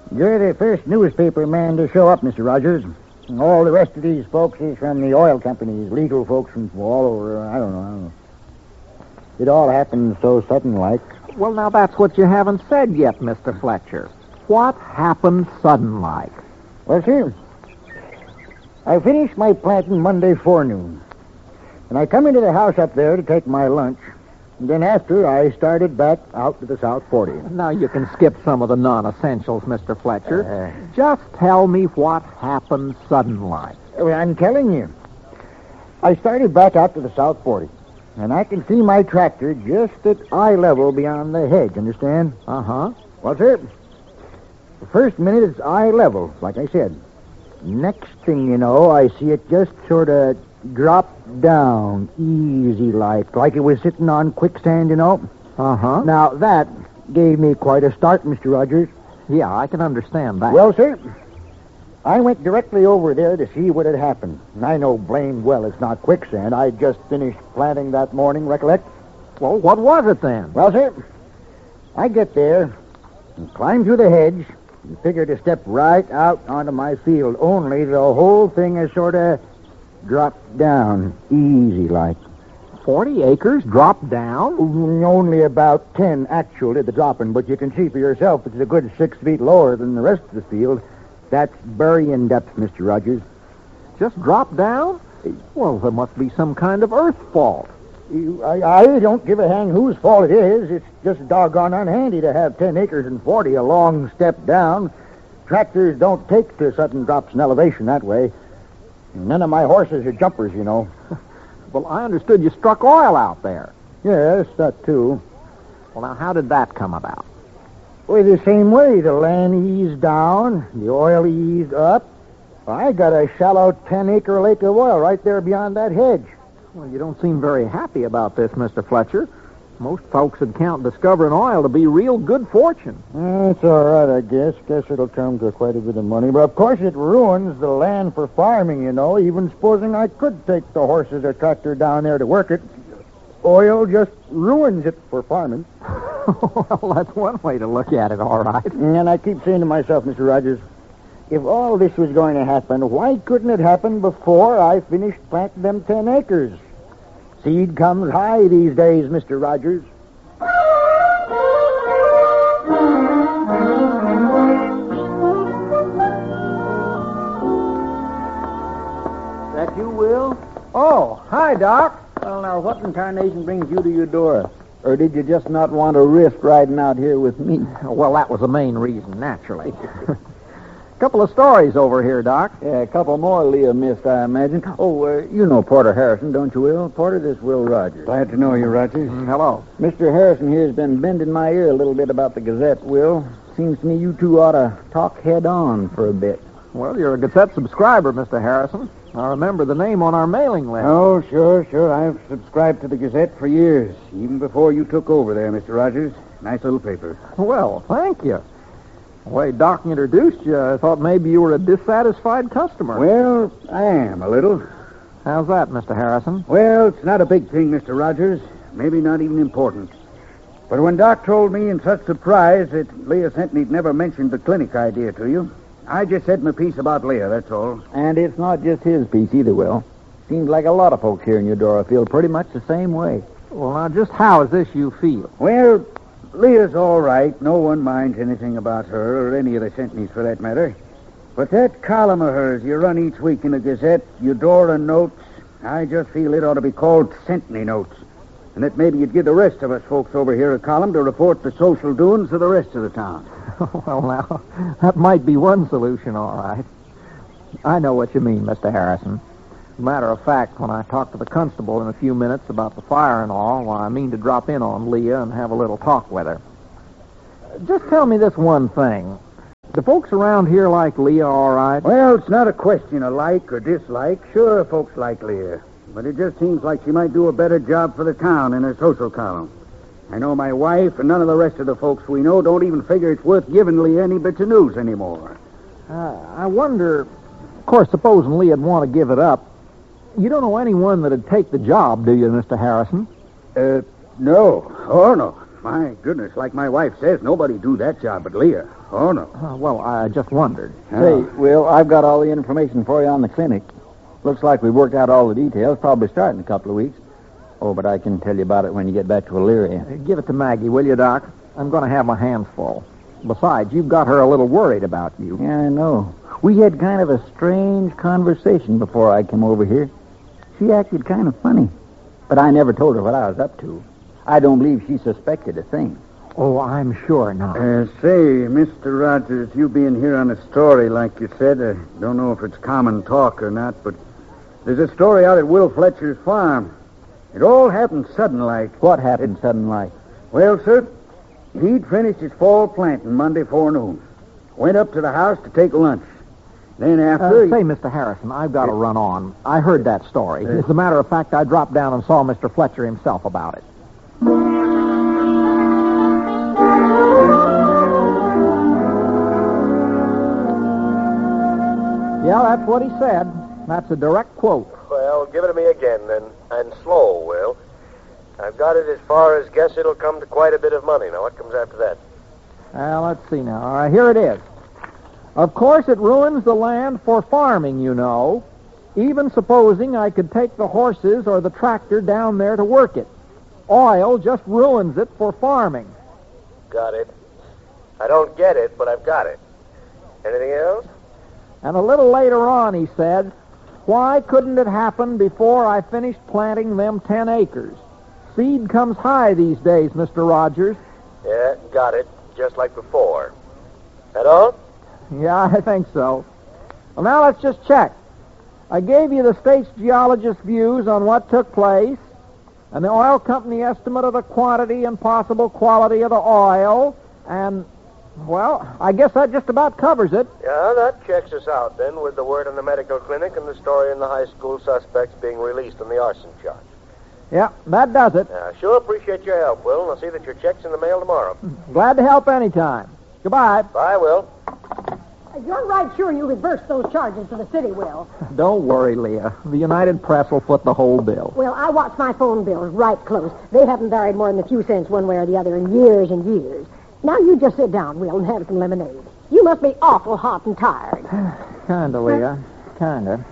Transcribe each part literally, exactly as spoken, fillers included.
You're the first newspaper man to show up, Mister Rogers. All the rest of these folks is from the oil companies, legal folks from all over. I don't know. I don't know. It all happened so sudden-like. Well, now that's what you haven't said yet, Mister Fletcher. What happened sudden-like? Well, sir, I finished my planting Monday forenoon, and I come into the house up there to take my lunch. And then after, I started back out to the South forty. Now, you can skip some of the non-essentials, Mister Fletcher. Uh, Just tell me what happened sudden-like. Well, I'm telling you. I started back out to the South forty, and I can see my tractor just at eye level beyond the hedge, understand? Uh-huh. Well, sir, the first minute it's eye level, like I said. Next thing you know, I see it just sort of drop down easy like, like it was sitting on quicksand, you know. Uh-huh. Now, that gave me quite a start, Mister Rogers. Yeah, I can understand that. Well, sir, I went directly over there to see what had happened. And I know blamed well it's not quicksand. I just finished planting that morning, recollect? Well, what was it then? Well, sir, I get there and climb through the hedge and figure to step right out onto my field. Only the whole thing is sort of dropped down easy like. Forty acres dropped down? Only about ten actual did the dropping, but you can see for yourself it's a good six feet lower than the rest of the field. That's burying depth, Mister Rogers. Just dropped down? Well, there must be some kind of earth fault. You, I, I don't give a hang whose fault it is. It's just doggone unhandy to have ten acres and forty a long step down. Tractors don't take to sudden drops in elevation that way. None of my horses are jumpers, you know. Well, I understood you struck oil out there. Yes, that too. Well, now, how did that come about? Well, the same way. The land eased down, the oil eased up. I got a shallow ten-acre lake of oil right there beyond that hedge. Well, you don't seem very happy about this, Mister Fletcher. Most folks would count discovering oil to be real good fortune. It's all right, I guess. Guess it'll come to quite a bit of money. But, of course, it ruins the land for farming, you know, even supposing I could take the horses or tractor down there to work it. Oil just ruins it for farming. Well, that's one way to look at it, all right. And I keep saying to myself, Mister Rogers, if all this was going to happen, why couldn't it happen before I finished planting them ten acres? Seed comes high these days, Mister Rogers. That you, Will? Oh, hi, Doc. Well, now, what in tarnation brings you to your door? Or did you just not want to risk riding out here with me? Well, that was the main reason, naturally. Couple of stories over here, Doc. Yeah, a couple more Leah missed, I imagine. Oh, uh, you know Porter Harrison, don't you, Will? Porter, this Will Rogers. Glad to know you, Rogers. Mm, hello. Mister Harrison here's been bending my ear a little bit about the Gazette, Will. Seems to me you two ought to talk head-on for a bit. Well, you're a Gazette subscriber, Mister Harrison. I remember the name on our mailing list. Oh, sure, sure. I've subscribed to the Gazette for years, even before you took over there, Mister Rogers. Nice little paper. Well, thank you. The way Doc introduced you, I thought maybe you were a dissatisfied customer. Well, I am, a little. How's that, Mister Harrison? Well, it's not a big thing, Mister Rogers. Maybe not even important. But when Doc told me in such surprise that Leah Sentney'd never mentioned the clinic idea to you, I just said my piece about Leah, that's all. And it's not just his piece either, Will. Seems like a lot of folks here in Eudora feel pretty much the same way. Well, now, just how is this you feel? Well, Leah's all right. No one minds anything about her, or any of the Sentneys for that matter. But that column of hers you run each week in the Gazette, Eudora Notes, I just feel it ought to be called Sentney Notes. And that maybe you'd give the rest of us folks over here a column to report the social doings of the rest of the town. Well, now, that might be one solution, all right. I know what you mean, Mister Harrison. Matter of fact, when I talk to the constable in a few minutes about the fire and all, well, I mean to drop in on Leah and have a little talk with her. Just tell me this one thing. Do folks around here like Leah all right? Well, it's not a question of like or dislike. Sure, folks like Leah. But it just seems like she might do a better job for the town in her social column. I know my wife and none of the rest of the folks we know don't even figure it's worth giving Leah any bits of news anymore. Uh, I wonder, of course, supposing Leah'd want to give it up, you don't know anyone that'd take the job, do you, Mister Harrison? Uh, no. Oh, no. My goodness, like my wife says, nobody do that job but Leah. Oh, no. Uh, well, I just wondered. Say, Will, I've got all the information for you on the clinic. Looks like we've worked out all the details. Probably start in a couple of weeks. Oh, but I can tell you about it when you get back to Illyria. Give it to Maggie, will you, Doc? I'm going to have my hands full. Besides, you've got her a little worried about you. Yeah, I know. We had kind of a strange conversation before I came over here. She acted kind of funny, but I never told her what I was up to. I don't believe she suspected a thing. Oh, I'm sure not. Uh, say, Mister Rogers, you being here on a story like you said, I don't know if it's common talk or not, but there's a story out at Will Fletcher's farm. It all happened sudden like. What happened sudden like? Well, sir, he'd finished his fall planting Monday forenoon. Went up to the house to take lunch. Then after... Uh, say, Mister Harrison, I've got to run on. I heard that story. As a matter of fact, I dropped down and saw Mister Fletcher himself about it. Yeah, that's what he said. That's a direct quote. Well, give it to me again, then. And slow, Will. I've got it as far as guess it'll come to quite a bit of money. Now, what comes after that? Well, let's see now. All right, here it is. Of course, it ruins the land for farming, you know. Even supposing I could take the horses or the tractor down there to work it. Oil just ruins it for farming. Got it. I don't get it, but I've got it. Anything else? And a little later on, he said, why couldn't it happen before I finished planting them ten acres? Seed comes high these days, Mister Rogers. Yeah, got it. Just like before. That all? Yeah, I think so. Well, now let's just check. I gave you the state's geologist's views on what took place, and the oil company estimate of the quantity and possible quality of the oil, and, well, I guess that just about covers it. Yeah, that checks us out, then, with the word in the medical clinic and the story in the high school suspects being released on the arson charge. Yeah, that does it. Yeah, sure appreciate your help, Will, and I'll see that your check's in the mail tomorrow. Glad to help anytime. Goodbye. Bye, Will. You're right sure you reversed those charges to the city, Will. Don't worry, Leah. The United Press will foot the whole bill. Well, I watched my phone bills right close. They haven't varied more than a few cents one way or the other in years and years. Now you just sit down, Will, and have some lemonade. You must be awful hot and tired. Kinda, Leah. Kinda.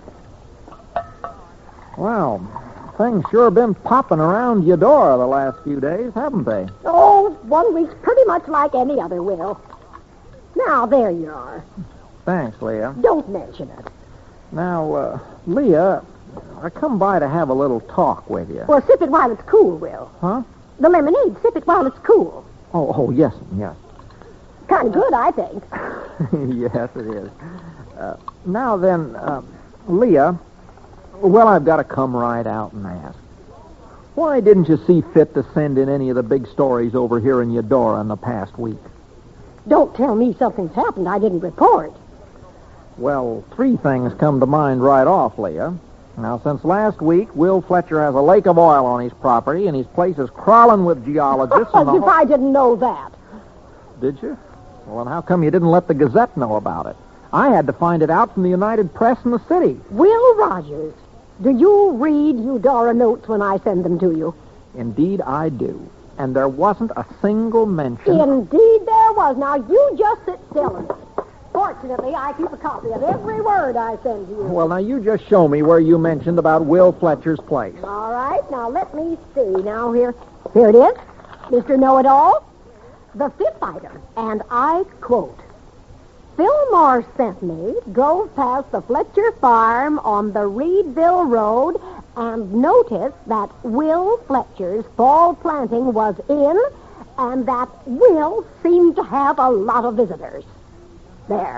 Well, things sure been popping around Eudora the last few days, haven't they? Oh, one week's pretty much like any other, Will. Now, there you are. Thanks, Leah. Don't mention it. Now, uh, Leah, I come by to have a little talk with you. Well, sip it while it's cool, Will. Huh? The lemonade, sip it while it's cool. Oh, oh, yes, yes. Kind of good, I think. Yes, it is. Uh, now then, uh, Leah, well, I've got to come right out and ask. Why didn't you see fit to send in any of the big stories over here in Eudora in the past week? Don't tell me something's happened I didn't report. Well, three things come to mind right off, Leah. Now, since last week, Will Fletcher has a lake of oil on his property, and his place is crawling with geologists. As and the if ho- I didn't know that. Did you? Well, then how come you didn't let the Gazette know about it? I had to find it out from the United Press in the city. Will Rogers, do you read Eudora notes when I send them to you? Indeed, I do. And there wasn't a single mention. Indeed there was. Now, you just sit still and... Fortunately, I keep a copy of every word I send to you. Well, now, you just show me where you mentioned about Will Fletcher's place. All right. Now, let me see. Now, here... Here it is. Mister Know-It-All. The fifth item. And I quote... Fillmore sent me, drove past the Fletcher farm on the Reedville Road, and noticed that Will Fletcher's fall planting was in, and that Will seemed to have a lot of visitors. There.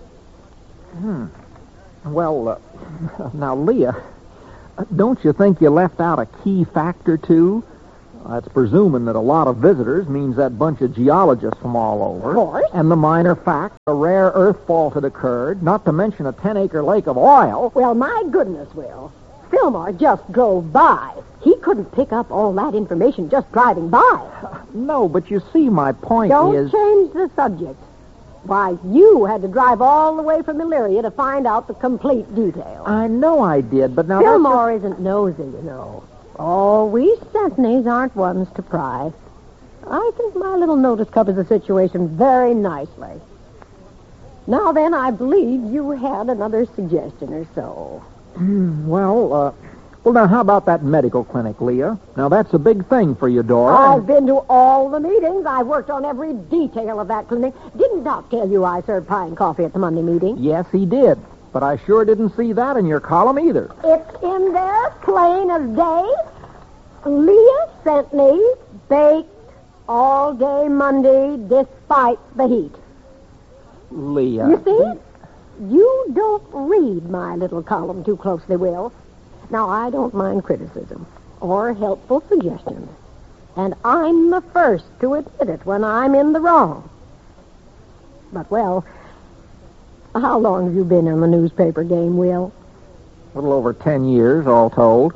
Hmm. Well, uh, now, Leah, don't you think you left out a key factor, too? That's presuming that a lot of visitors means that bunch of geologists from all over. Of course. And the minor fact, a rare earth fault had occurred, not to mention a ten-acre lake of oil. Well, my goodness, Will. Fillmore just drove by. He couldn't pick up all that information just driving by. No, but you see, my point Don't is... change the subject. Why, you had to drive all the way from Illyria to find out the complete details. I know I did, but now... Fillmore isn't nosy, you know. Oh, we Stentneys aren't ones to pry. I think my little notice covers the situation very nicely. Now then, I believe you had another suggestion or so. Well, uh, well, now, how about that medical clinic, Leah? Now, that's a big thing for Eudora. I've been to all the meetings. I worked on every detail of that clinic. Didn't Doc tell you I served pie and coffee at the Monday meeting? Yes, he did. But I sure didn't see that in your column either. It's in there, plain as day. Leah sent me baked all day Monday despite the heat. Leah. You see? You don't read my little column too closely, Will. Now, I don't mind criticism or helpful suggestions. And I'm the first to admit it when I'm in the wrong. But, well, how long have you been in the newspaper game, Will? A little over ten years, all told.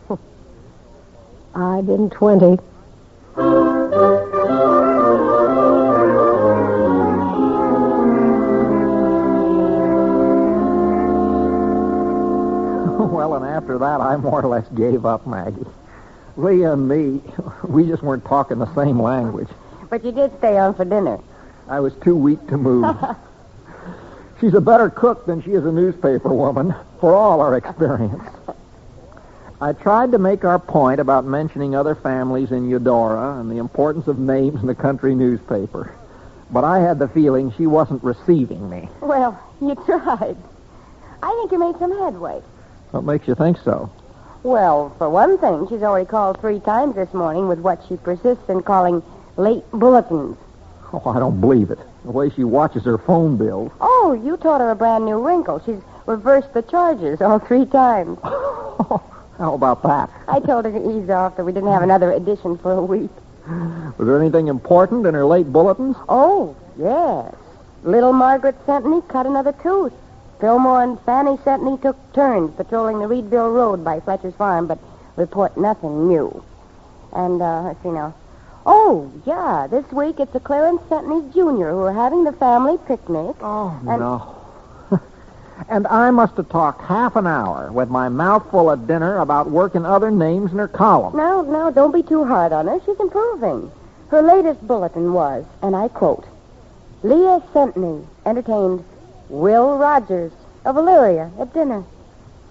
I've been twenty. Well, and after that, I more or less gave up, Maggie. Leah and me, we just weren't talking the same language. But you did stay on for dinner. I was too weak to move. She's a better cook than she is a newspaper woman, for all our experience. I tried to make our point about mentioning other families in Eudora and the importance of names in the country newspaper. But I had the feeling she wasn't receiving me. Well, you tried. I think you made some headway. What makes you think so? Well, for one thing, she's already called three times this morning with what she persists in calling late bulletins. Oh, I don't believe it. The way she watches her phone bills. Oh, you taught her a brand new wrinkle. She's reversed the charges all three times. How about that? I told her to ease off so we didn't have another edition for a week. Was there anything important in her late bulletins? Oh, yes. Little Margaret Sentney cut another tooth. Fillmore and Fanny Sentney took turns patrolling the Reedville Road by Fletcher's Farm, but report nothing new. And, uh, let's see now. Oh, yeah, this week it's the Clarence Sentney Junior who are having the family picnic. Oh, and... no. And I must have talked half an hour with my mouth full of dinner about working other names in her column. Now, now, don't be too hard on her. She's improving. Her latest bulletin was, and I quote, Leah Sentney entertained Will Rogers of Elyria at dinner.